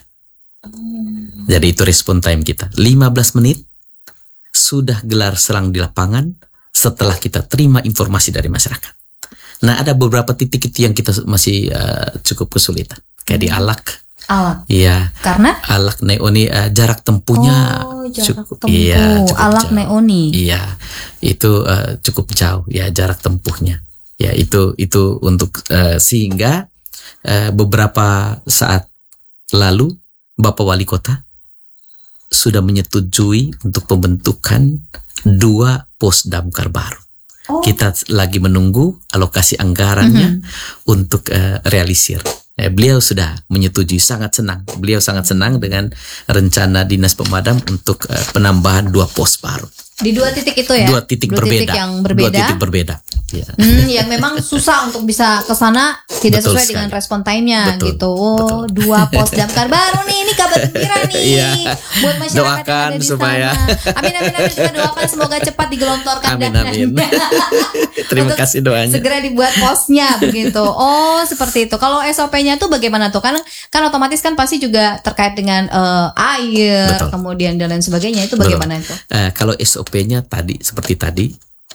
Jadi itu respon time kita. lima belas menit sudah gelar selang di lapangan setelah kita terima informasi dari masyarakat. Nah, ada beberapa titik itu yang kita masih uh, cukup kesulitan. Kayak di Alak. Alat. Iya. Karena Alak Neoni, uh, jarak tempuhnya oh, jarak cukup, tempuh. iya, cukup Alak jauh. Neoni. Iya, itu uh, cukup jauh ya jarak tempuhnya. Ya itu itu untuk uh, sehingga uh, beberapa saat lalu Bapak Wali Kota sudah menyetujui untuk pembentukan dua pos damkar baru. Oh. Kita lagi menunggu alokasi anggarannya untuk uh, realisir. Eh, beliau sudah menyetujui, sangat senang. Beliau sangat senang dengan rencana Dinas Pemadam untuk uh, penambahan dua pos baru. Di dua titik itu ya? Dua titik Dua berbeda. titik yang Dua berbeda. titik berbeda. Ya. Hmm, yang memang susah untuk bisa ke sana tidak Betul sesuai sekali. dengan respon time-nya Betul, gitu. Oh, betul. dua pos damkar baru nih, ini kabar gembira nih Iya. buat masyarakat yang Doakan ada di supaya- sana. Amin amin amin, kita doakan semoga cepat digelontorkan Amin, dananya. amin. Terima Untuk kasih doanya. segera dibuat posnya begitu. Oh, seperti itu. Kalau S O P-nya tuh bagaimana tuh? Kan kan otomatis kan pasti juga terkait dengan eh, air, Betul. kemudian dan lain sebagainya. Itu bagaimana itu? Eh, kalau S O P-nya tadi seperti tadi,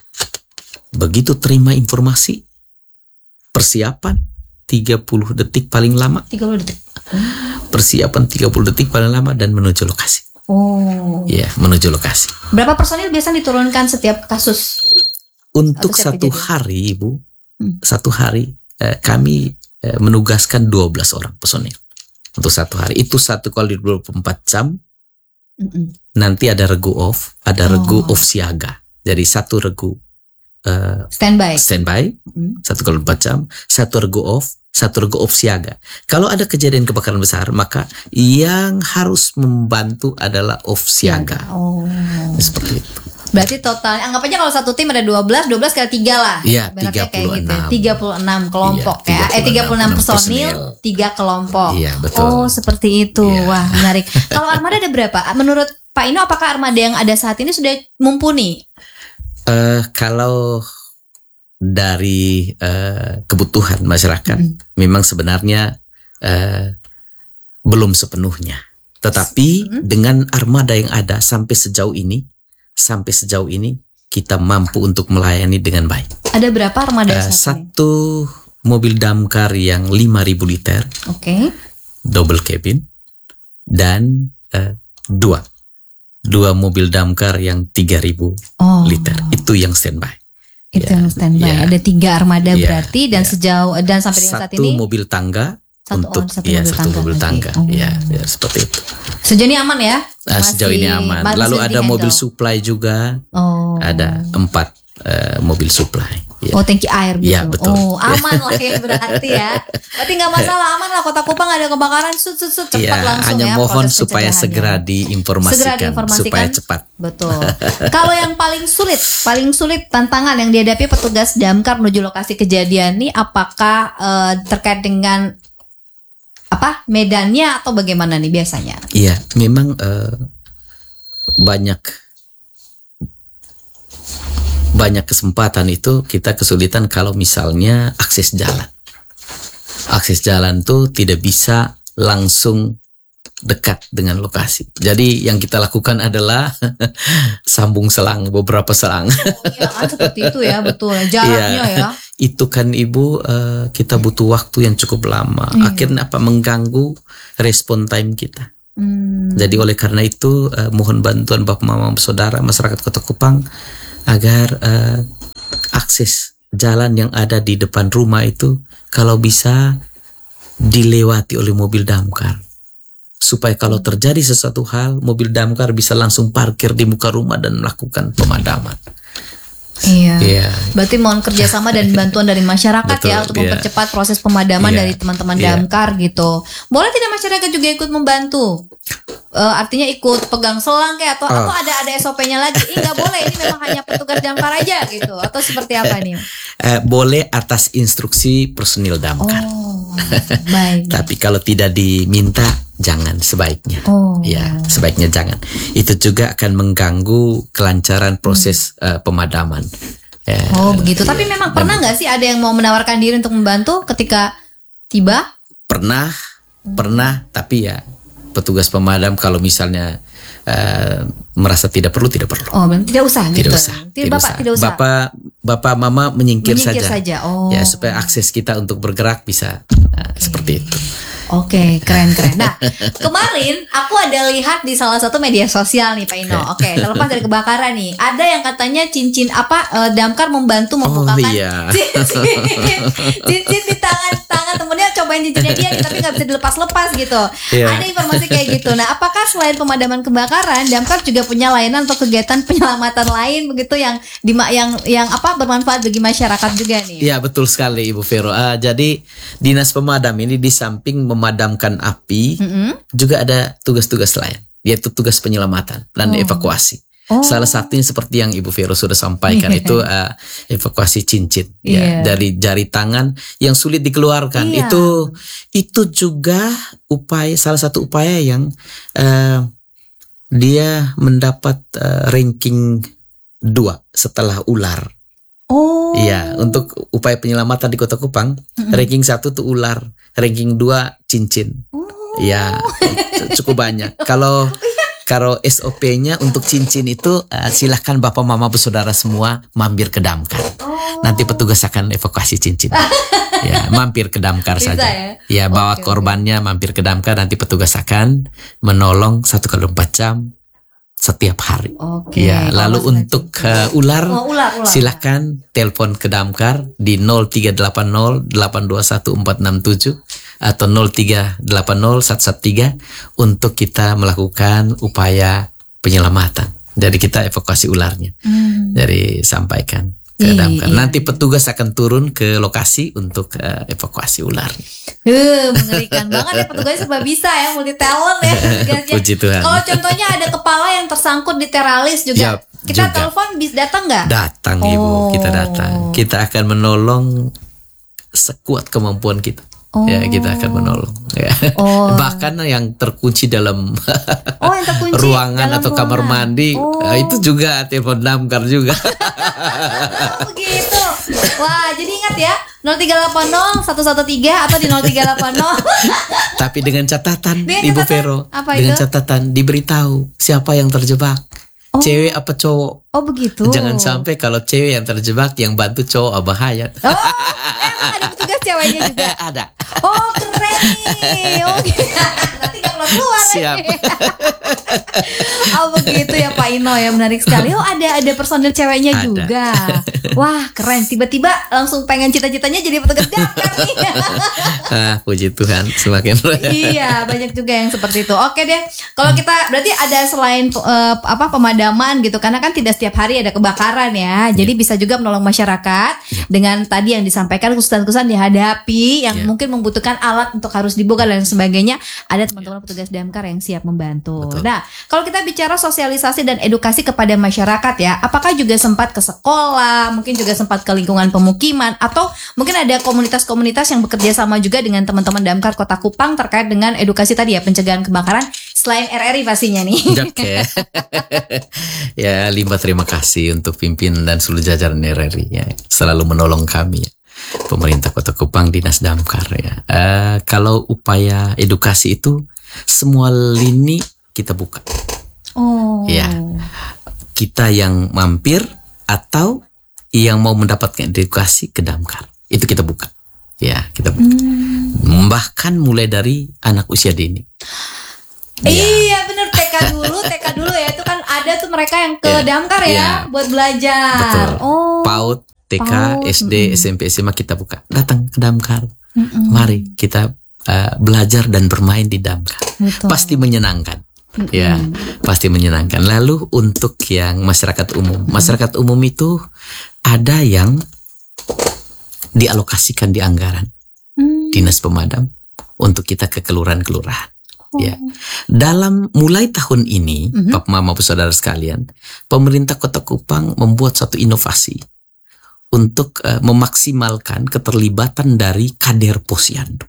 begitu terima informasi, persiapan tiga puluh detik paling lama, tiga puluh detik. persiapan tiga puluh detik paling lama dan menuju lokasi. Oh. Ya, menuju lokasi. Berapa personil biasa diturunkan setiap kasus? Untuk Atau satu setiap kejadian? hari, Ibu, Hmm. satu hari eh, kami eh, menugaskan dua belas orang personil. Untuk satu hari itu satu kali dua puluh empat jam. Mm-mm. Nanti ada regu off, ada regu Oh. off siaga. Jadi satu regu eh, Standby. standby, Mm. satu kali empat jam, satu regu off, satu regu off siaga. Kalau ada kejadian kebakaran besar, maka yang harus membantu adalah off siaga. Oh. Seperti itu. Berarti total anggap aja kalau satu tim ada dua belas, dua belas kali tiga lah. Iya, Ibaratnya kayak tiga puluh enam. gitu. tiga puluh enam kelompok Iya, ya. Eh tiga puluh enam tiga puluh enam personil, personil. tiga kelompok. Iya, betul. Oh, seperti itu. Iya. Wah, menarik. Kalau armada ada berapa? Menurut Pak Ino, apakah armada yang ada saat ini sudah mumpuni? Eh, kalau dari eh, kebutuhan masyarakat, Mm. memang sebenarnya eh, belum sepenuhnya. Tetapi Mm. dengan armada yang ada sampai sejauh ini, sampai sejauh ini kita mampu untuk melayani dengan baik. Ada berapa armada Eh, saat ini? satu mobil damkar yang lima ribu liter, Oke. double cabin, dan eh, dua dua mobil damkar yang tiga ribu Oh. liter. Itu yang standby. Itu Ya, yang standby. ya. Ada tiga armada Ya, berarti dan ya. sejauh dan sampai dengan saat Satu ini mobil tangga Satu- untuk oh, satu ya mobil satu tangga mobil lagi. tangga. Oh. Ya, ya seperti itu. sejauh ini aman ya? Nah, sejauh ini Masih- aman. masih Lalu bisa ada mobil di-handle. supply juga. Oh. Ada empat eh, mobil supply. Ya. Oh, tangki air gitu. Iya, betul. Oh, aman lah ya berarti ya. Berarti nggak masalah, aman lah. Kota Kupang ada kebakaran, sut sut sut cepat Ya, langsung hanya ya. mohon proses supaya pencegahannya. segera diinformasikan, Segera diinformasikan. supaya cepat. Betul. Kalau yang paling sulit, paling sulit tantangan yang dihadapi petugas damkar menuju lokasi kejadian ini, apakah eh, terkait dengan apa medannya atau bagaimana nih biasanya? Iya, memang eh, banyak banyak kesempatan itu kita kesulitan kalau misalnya akses jalan. Akses jalan tuh tidak bisa langsung dekat dengan lokasi. Jadi yang kita lakukan adalah sambung selang, beberapa selang. Oh, iya kan seperti itu ya, betul. Jaraknya Iya. ya. Itu kan Ibu eh, kita butuh waktu yang cukup lama. Iya. Akhirnya apa mengganggu respon time kita. Hmm. Jadi oleh karena itu eh, mohon bantuan Bapak Mama Saudara masyarakat Kota Kupang agar eh, akses jalan yang ada di depan rumah itu kalau bisa dilewati oleh mobil damkar. Supaya kalau terjadi sesuatu hal, mobil damkar bisa langsung parkir di muka rumah dan melakukan pemadaman. Iya. Iya. Berarti mohon kerjasama dan bantuan dari masyarakat Betul, ya untuk iya. mempercepat proses pemadaman Iya, dari teman-teman iya. damkar gitu. Boleh tidak masyarakat juga ikut membantu? Eh, artinya ikut pegang selang kayak atau Oh. atau ada ada S O P-nya lagi? Ih nggak boleh, ini memang hanya petugas damkar aja gitu. Atau seperti apa nih? Eh, boleh atas instruksi personil damkar. Oh, baik. Tapi kalau tidak diminta, jangan sebaiknya. Oh. Ya, sebaiknya jangan. Itu juga akan mengganggu kelancaran proses eh, pemadaman. Ya, Oh begitu. Tapi memang pernah nggak sih ada yang mau menawarkan diri untuk membantu ketika tiba? pernah, pernah, tapi ya petugas pemadam kalau misalnya eh, merasa tidak perlu, tidak perlu. Oh, berarti tidak usah gitu. Tidak usah. Tidak, Bapak tidak usah. Bapak, Bapak, Mama menyingkir, Menyingkir saja. saja. Oh. Ya, supaya akses kita untuk bergerak bisa eh, seperti itu. Oke, keren-keren. Nah, kemarin aku ada lihat di salah satu media sosial nih Pak Ino. Oke, terlepas dari kebakaran nih, ada yang katanya cincin apa eh, damkar membantu membukakan Oh, iya. cincin, cincin di tangan-tangan temennya, cobain cincinnya dia nih, tapi nggak bisa dilepas-lepas gitu. Iya. Ada informasi kayak gitu. Nah, apakah selain pemadaman kebakaran, damkar juga punya layanan atau kegiatan penyelamatan lain begitu yang di yang yang apa bermanfaat bagi masyarakat juga nih? Ya, betul sekali Ibu Vero. Ah, jadi dinas pemadam ini di samping memadamkan api, Mm-mm. juga ada tugas-tugas lain, yaitu tugas penyelamatan dan Oh. evakuasi. Oh. Salah satunya seperti yang Ibu Vero sudah sampaikan itu uh, evakuasi cincin Yeah. ya dari jari tangan yang sulit dikeluarkan. Yeah. Itu itu juga upaya salah satu upaya yang uh, dia mendapat uh, ranking dua setelah ular. Oh. Iya, untuk upaya penyelamatan di Kota Kupang, mm-hmm. ranking satu tuh ular, ranking dua cincin. Iya, oh. cukup banyak. Kalau kalau S O P-nya untuk cincin itu uh, silahkan Bapak Mama bersaudara semua mampir ke damkar. Oh. Nanti petugas akan evakuasi cincin. Ya, mampir ke damkar Bisa saja. Ya, ya bawa okay, korbannya okay. mampir ke damkar, nanti petugas akan menolong satu kali empat jam. Setiap hari. Oke. Ya, lalu oh, untuk uh, ular, oh, ular, ular, silahkan telepon ke damkar di nol tiga delapan nol delapan dua satu empat enam tujuh atau nol tiga delapan nol satu satu tiga untuk kita melakukan upaya penyelamatan. Jadi kita evakuasi ularnya. Hmm. Dari sampaikan ke iya, damkar. iya. Nanti petugas akan turun ke lokasi untuk uh, evakuasi ular. Uh, mengerikan banget ya, petugasnya serba bisa ya, multi talent ya petugasnya. Puji Tuhan. Kalau contohnya ada kepala yang tersangkut di teralis juga, ya, kita juga. Telepon bisa datang nggak? Datang oh. Ibu, kita datang. Kita akan menolong sekuat kemampuan kita. Oh. Ya, kita akan menolong. Ya. Oh. Bahkan yang terkunci dalam oh, yang terkunci ruangan dalam atau ruangan. kamar mandi, oh. itu juga telepon damkar juga. Oh, begitu. Wah, jadi ingat ya, nol tiga delapan nol satu satu tiga atau di nol tiga delapan nol. Tapi dengan catatan, dengan Ibu catatan, Vero, apa dengan itu? catatan diberitahu siapa yang terjebak. Oh. Cewek apa cowok? Oh, begitu. Jangan sampai kalau cewek yang terjebak, yang bantu cowok oh, bahaya. Oh, emang ada petugas ceweknya juga? Ada. Oh, keren nih. Oh, gitu. Nanti gak perlu keluar. Siap. Oh, begitu ya Pak Ino ya, menarik sekali. Oh, ada ada personil ceweknya ada. Juga. Wah, keren. Tiba-tiba langsung pengen cita-citanya jadi petugas damkar nih. Ah, puji Tuhan, semakin. Iya, banyak juga yang seperti itu. Oke deh. Kalau kita berarti ada selain uh, apa pemadaman gitu, karena kan tidak setiap hari ada kebakaran ya. Jadi yeah. bisa juga menolong masyarakat yeah. dengan tadi yang disampaikan kesusahan-kesusahan dihadapi yang yeah. mungkin membutuhkan alat untuk harus dibuka dan sebagainya. Ada teman-teman yeah. petugas damkar yang siap membantu. Betul. Nah, kalau kita bicara sosialisasi dan edukasi kepada masyarakat ya, apakah juga sempat ke sekolah, mungkin juga sempat ke lingkungan pemukiman, atau mungkin ada komunitas-komunitas yang bekerja sama juga dengan teman-teman damkar Kota Kupang terkait dengan edukasi tadi ya, pencegahan kebakaran selain R R I pastinya nih. Oke. Ya, limpah terima kasih untuk pimpinan dan seluruh jajaran R R I ya, selalu menolong kami ya. Pemerintah Kota Kupang, Dinas Damkar ya. Uh, kalau upaya edukasi itu semua lini kita buka. Oh. Ya. Kita yang mampir atau yang mau mendapatkan edukasi ke damkar, itu kita buka. Ya, kita buka. Hmm. Bahkan mulai dari anak usia dini. Iya, bener, T K dulu, T K dulu ya. Itu kan ada tuh mereka yang ke yeah. damkar ya, yeah. buat belajar. Betul. Oh. PAUD, T K, PAUD. S D, mm-hmm. S M P, S M A kita buka. Datang ke damkar. Mm-hmm. Mari kita uh, belajar dan bermain di damkar. Betul. Pasti menyenangkan. Mm-hmm. Ya, pasti menyenangkan. Lalu untuk yang masyarakat umum, mm-hmm. masyarakat umum itu ada yang dialokasikan di anggaran mm-hmm. dinas pemadam untuk kita ke kelurahan-kelurahan. Oh. Ya, dalam mulai tahun ini, mm-hmm. Bapak Mama saudara sekalian, pemerintah Kota Kupang membuat satu inovasi untuk uh, memaksimalkan keterlibatan dari Kader Posyandu.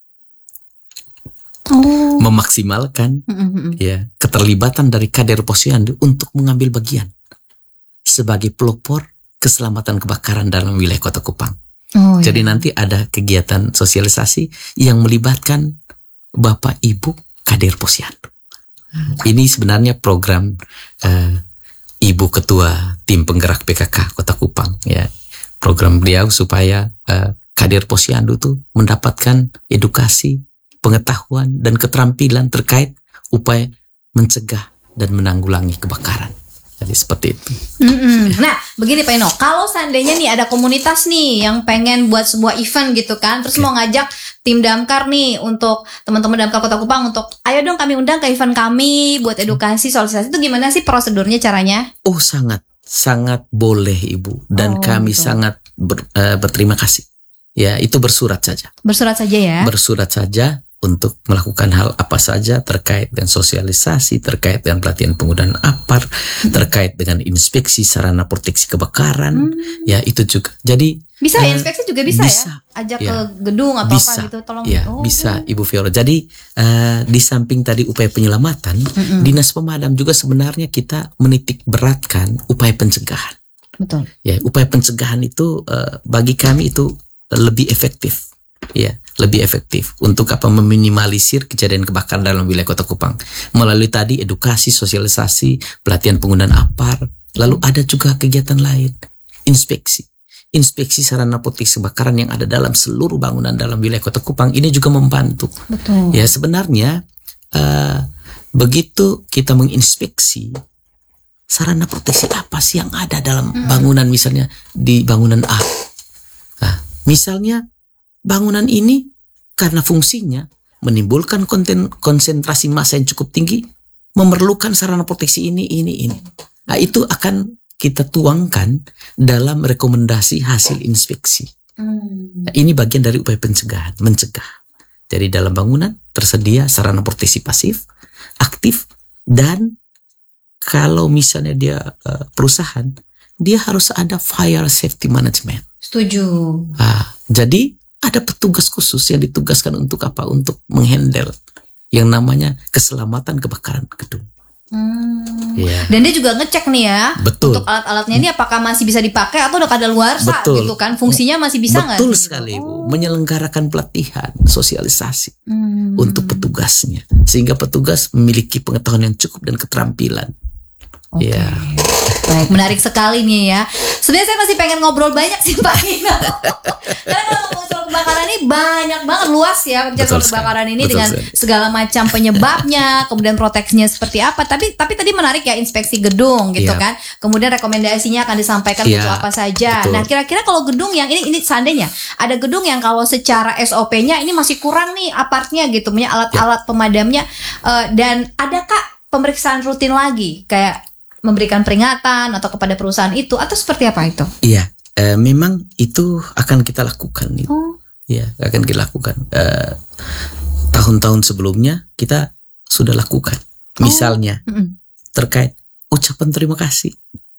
Oh. Memaksimalkan mm-hmm. ya keterlibatan dari Kader Posyandu untuk mengambil bagian sebagai pelopor keselamatan kebakaran dalam wilayah Kota Kupang. Oh, jadi ya. Nanti ada kegiatan sosialisasi yang melibatkan Bapak Ibu Kader Posyandu. Ini sebenarnya program uh, Ibu Ketua Tim Penggerak P K K Kota Kupang ya. Program beliau supaya uh, Kader Posyandu tuh mendapatkan edukasi, pengetahuan dan keterampilan terkait upaya mencegah dan menanggulangi kebakaran. Jadi seperti itu. Mm-mm. Nah, begini Pak Ino, kalau seandainya nih ada komunitas nih yang pengen buat sebuah event gitu kan, terus okay. mau ngajak tim damkar nih untuk teman-teman damkar Kota Kupang untuk, ayo dong kami undang ke event kami buat edukasi, sosialisasi, itu gimana sih prosedurnya, caranya? Oh sangat, sangat boleh Ibu, dan oh, kami betul. sangat ber, uh, berterima kasih. Ya, itu bersurat saja. Bersurat saja ya? Bersurat saja untuk melakukan hal apa saja terkait dengan sosialisasi, terkait dengan pelatihan penggunaan A P A R, hmm. terkait dengan inspeksi sarana proteksi kebakaran, hmm. ya itu juga. Jadi bisa ya, uh, inspeksi juga bisa, bisa ya, ajak ya, ke gedung atau bisa, apa gitu, tolong. Ya, oh. bisa Ibu Vero. Jadi uh, di samping tadi upaya penyelamatan, mm-mm. dinas pemadam juga sebenarnya kita menitik beratkan upaya pencegahan. Betul. Ya, upaya pencegahan itu uh, bagi kami itu lebih efektif. Ya, lebih efektif untuk apa meminimalisir kejadian kebakaran dalam wilayah Kota Kupang melalui tadi edukasi, sosialisasi, pelatihan penggunaan A P A R, lalu ada juga kegiatan lain, inspeksi. Inspeksi sarana proteksi kebakaran yang ada dalam seluruh bangunan dalam wilayah Kota Kupang ini juga membantu. Betul. Ya, sebenarnya uh, begitu kita menginspeksi sarana proteksi apa sih yang ada dalam hmm. bangunan, misalnya di bangunan A. Nah, misalnya bangunan ini karena fungsinya menimbulkan konten, konsentrasi massa yang cukup tinggi, memerlukan sarana proteksi ini, ini, ini. Nah, itu akan kita tuangkan dalam rekomendasi hasil inspeksi. Hmm. Nah, ini bagian dari upaya pencegahan, mencegah. Jadi dalam bangunan tersedia sarana proteksi pasif, aktif, dan kalau misalnya dia uh, perusahaan, dia harus ada fire safety management. Setuju. Nah, jadi ada petugas khusus yang ditugaskan untuk apa? Untuk menghandle yang namanya keselamatan kebakaran gedung. Hmm. Ya. Dan dia juga ngecek nih ya, betul, untuk alat-alatnya ini apakah masih bisa dipakai atau udah kadaluarsa gitu kan? Fungsinya masih bisa nggak? Betul sekali, Bu. Oh. Menyelenggarakan pelatihan, sosialisasi hmm. untuk petugasnya, sehingga petugas memiliki pengetahuan yang cukup dan keterampilan. Okay. Ya. Baik, menarik sekali nih ya. Sebenarnya saya masih pengen ngobrol banyak sih Pak Nino. Karena kalau ngomong soal kebakaran ini banyak banget, luas ya soal kebakaran ini. Betul, dengan sekali. Segala macam penyebabnya, kemudian proteksinya seperti apa. Tapi tapi tadi menarik ya, inspeksi gedung gitu yeah. kan. Kemudian rekomendasinya akan disampaikan yeah. untuk apa saja. Betul. Nah, kira-kira kalau gedung yang ini ini seandainya ada gedung yang kalau secara S O P-nya ini masih kurang nih apartnya gitu, punya alat-alat yeah. pemadamnya, uh, dan adakah pemeriksaan rutin lagi kayak memberikan peringatan atau kepada perusahaan itu, atau seperti apa itu? Iya, eh, memang itu akan kita lakukan. Oh. Iya, akan kita lakukan. Eh, tahun-tahun sebelumnya kita sudah lakukan. Misalnya oh. terkait ucapan terima kasih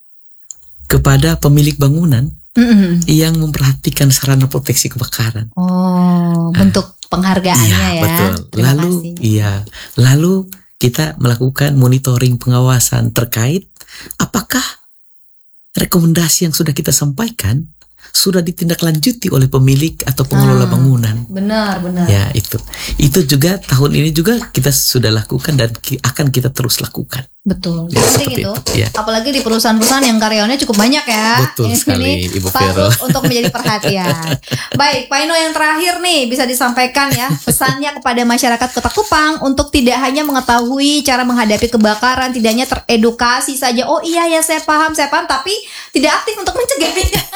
kepada pemilik bangunan mm-mm. yang memperhatikan sarana proteksi kebakaran. Oh, bentuk penghargaannya iya, ya. Betul. Terima lalu, kasih. iya, lalu kita melakukan monitoring pengawasan terkait apakah rekomendasi yang sudah kita sampaikan sudah ditindaklanjuti oleh pemilik atau pengelola ah, bangunan. Benar, benar. Ya, itu. Itu juga tahun ini juga kita sudah lakukan dan akan kita terus lakukan. Betul. Ya, seperti itu. itu. Ya. Apalagi di perusahaan-perusahaan yang karyawannya cukup banyak ya. Betul ini, sekali, ini Ibu Vero. Untuk menjadi perhatian. Baik, Pak Ino, yang terakhir nih bisa disampaikan ya pesannya kepada masyarakat Kota Kupang untuk tidak hanya mengetahui cara menghadapi kebakaran, tidak hanya teredukasi saja. Oh iya ya, saya paham, saya paham, tapi tidak aktif untuk mencegahnya.